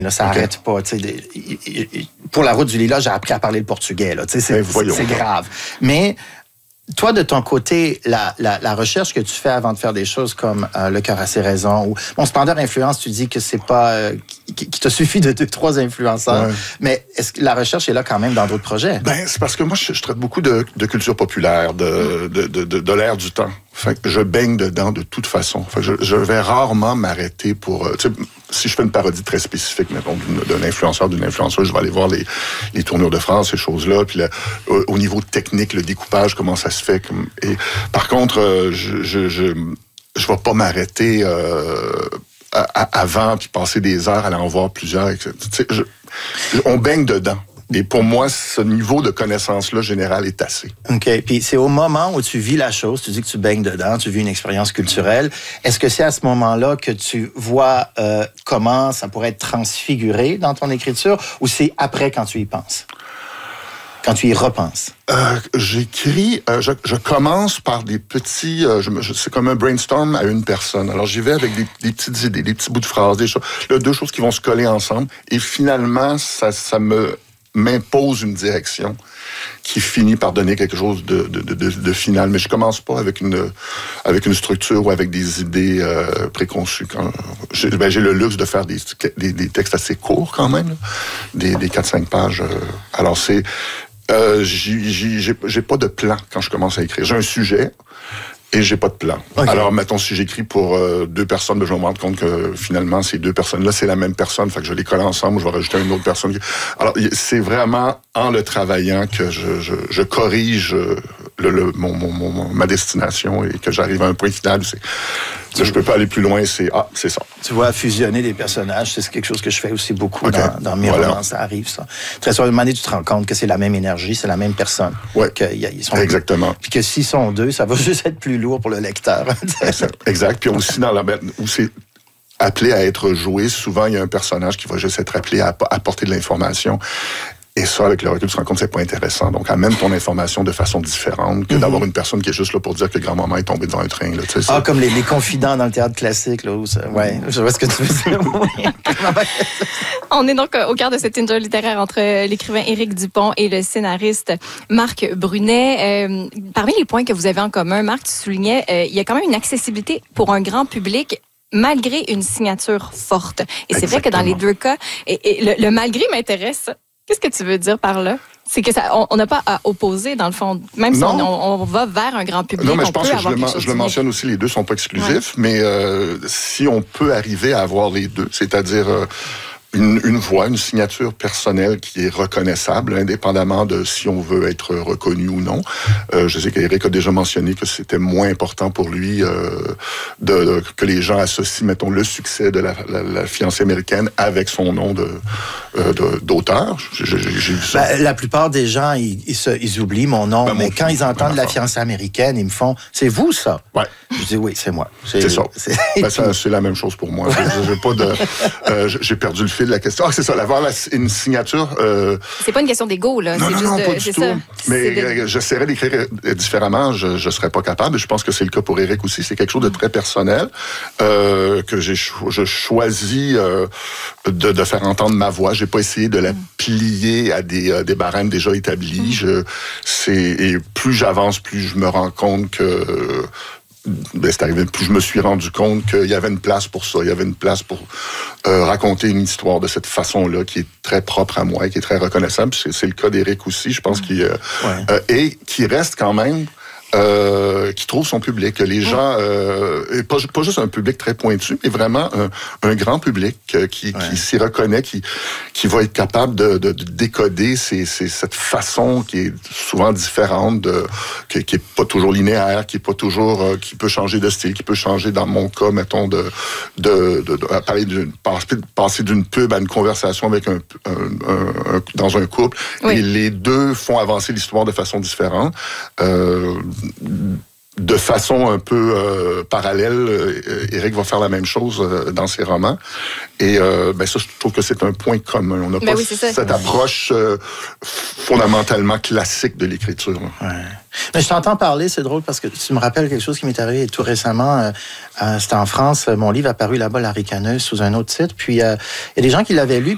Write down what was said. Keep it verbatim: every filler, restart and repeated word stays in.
Là, ça okay. arrête pas. Des, pour la route du lilas, j'ai appris à parler le portugais. Là, c'est, c'est, c'est grave. Mais toi, de ton côté, la, la, la recherche que tu fais avant de faire des choses comme euh, Le cœur a ses raisons, ou bon, Splendeur Influence, tu dis que c'est pas euh, qu'il te suffit de deux, trois influenceurs, ouais. mais est-ce que la recherche est là quand même dans d'autres projets? Ben, c'est parce que moi, je, je traite beaucoup de, de culture populaire, de, de, de, de, de l'ère du temps. Fait que je baigne dedans de toute façon. Fait que je, je vais rarement m'arrêter pour... Euh, tu sais, si je fais une parodie très spécifique, mettons, d'un influenceur, d'une influenceuse, je vais aller voir les, les tournures de France, ces choses-là. Puis là, au, au niveau technique, le découpage, comment ça se fait. Comme, et, par contre, euh, je je, je, je vais pas m'arrêter euh, à, à, avant, puis passer des heures à aller en voir plusieurs. Tu sais, je, je, on baigne dedans. Et pour moi, ce niveau de connaissance-là générale est assez. OK. Puis c'est au moment où tu vis la chose, tu dis que tu baignes dedans, tu vis une expérience culturelle. Est-ce que c'est à ce moment-là que tu vois euh, comment ça pourrait être transfiguré dans ton écriture, ou c'est après quand tu y penses? Quand tu y repenses? Euh, j'écris, euh, je, je commence par des petits... Euh, je, je, c'est comme un brainstorm à une personne. Alors, j'y vais avec des, des petites idées, des petits bouts de phrases, des choses, là, deux choses qui vont se coller ensemble. Et finalement, ça, ça me... m'impose une direction qui finit par donner quelque chose de, de, de, de final. Mais je commence pas avec une, avec une structure ou avec des idées euh, préconçues. Quand, j'ai, ben, j'ai le luxe de faire des, des, des textes assez courts quand même, là, des, des quatre cinq pages. Euh, alors, c'est... Euh, j'ai, j'ai, j'ai pas de plan quand je commence à écrire. J'ai un sujet... Et j'ai pas de plan. Okay. Alors, mettons, si j'écris pour euh, deux personnes, ben, je vais me rendre compte que finalement, ces deux personnes-là, c'est la même personne. Fait que je les colle ensemble, je vais rajouter une autre personne. Alors, c'est vraiment en le travaillant que je, je, je corrige le, le, mon, mon, mon, ma destination et que j'arrive à un point final. C'est, tu... Je peux pas aller plus loin, c'est ah, c'est ça. Tu vois, fusionner des personnages, c'est quelque chose que je fais aussi beaucoup okay. dans, dans mes voilà. romans. Ça arrive, ça. Très souvent, à un moment donné, tu te rends compte que c'est la même énergie, c'est la même personne. Ouais. Que, y a, ils sont exactement. Deux. Puis que s'ils sont deux, ça va juste être plus lourd pour le lecteur. Exact. Puis aussi, dans la où c'est appelé à être joué, souvent, il y a un personnage qui va juste être appelé à apporter de l'information. Et ça, avec le recul, tu te rends compte que c'est pas intéressant. Donc, amène ton information de façon différente que mm-hmm. d'avoir une personne qui est juste là pour dire que grand-maman est tombée devant un train. Là, tu sais, ah, comme les, les confidents dans le théâtre classique. Là, où ça... Ouais, je vois ce que tu veux dire. On est donc au cœur de cette interview littéraire entre l'écrivain Éric Dupont et le scénariste Marc Brunet. Euh, parmi les points que vous avez en commun, Marc, tu soulignais, euh, il y a quand même une accessibilité pour un grand public malgré une signature forte. Et c'est Exactement. Vrai que dans les deux cas, et, et le, le malgré m'intéresse. Qu'est-ce que tu veux dire par là? C'est que ça, on n'a pas à opposer, dans le fond. Même si on, on va vers un grand public, non, mais je on pense peut que avoir je quelque le, chose je le mentionne aussi, les deux sont pas exclusifs, ouais. mais euh, si on peut arriver à avoir les deux, c'est-à-dire... Euh, Une, une voix, une signature personnelle qui est reconnaissable, indépendamment de si on veut être reconnu ou non. Euh, je sais qu'Éric a déjà mentionné que c'était moins important pour lui euh, de, de, que les gens associent, mettons, le succès de la, la, la fiancée américaine avec son nom de, euh, de, d'auteur. J'ai, j'ai vu ça. Ben, la plupart des gens, ils, ils, se, ils oublient mon nom, ben, mais mon quand fils, ils entendent ben, la fiancée américaine, ils me font « C'est vous, ça? » Ouais. Je dis « Oui, c'est moi. » C'est, c'est ça. C'est... Ben, ça, c'est la même chose pour moi. j'ai, j'ai, pas de, euh, j'ai perdu le fil de la question. Ah, c'est ça, avoir la, une signature... Euh... C'est pas une question d'ego, là. Non, c'est non, juste non, de, pas du c'est tout. Ça. Mais de... j'essaierais d'écrire différemment, je ne serais pas capable. Je pense que c'est le cas pour Éric aussi. C'est quelque chose de très personnel euh, que j'ai cho- je choisis euh, de, de faire entendre ma voix. J'ai pas essayé de la plier à des, euh, des barèmes déjà établis. Mm. Je, c'est, et plus j'avance, plus je me rends compte que... Euh, Ben, c'est arrivé, plus je me suis rendu compte qu'il y avait une place pour ça. Il y avait une place pour euh, raconter une histoire de cette façon-là qui est très propre à moi et qui est très reconnaissable. C'est, c'est le cas d'Éric aussi, je pense, mmh. qu'il, euh, ouais. euh, et qui reste quand même... Euh, qui trouve son public. Les gens, euh, et pas, pas juste un public très pointu, mais vraiment un, un grand public euh, qui, ouais. qui s'y reconnaît, qui, qui va être capable de, de, de décoder ces, ces, cette façon qui est souvent différente, de, qui, qui est pas toujours linéaire, qui est pas toujours, euh, qui peut changer de style, qui peut changer, dans mon cas, mettons, de, de, de, de parler d'une, passer d'une pub à une conversation avec un, un, un, un dans un couple. Oui. Et les deux font avancer l'histoire de façon différente. Euh, de façon un peu euh, parallèle, euh, Éric va faire la même chose euh, dans ses romans. Et euh, ben ça, je trouve que c'est un point commun. On n'a pas oui, cette approche euh, fondamentalement classique de l'écriture. Ouais. Mais je t'entends parler, c'est drôle, parce que tu me rappelles quelque chose qui m'est arrivé tout récemment. Euh, euh, c'était en France, mon livre a paru là-bas, La Ricaneuse, sous un autre titre. Puis, euh, il y a des gens qui l'avaient lu,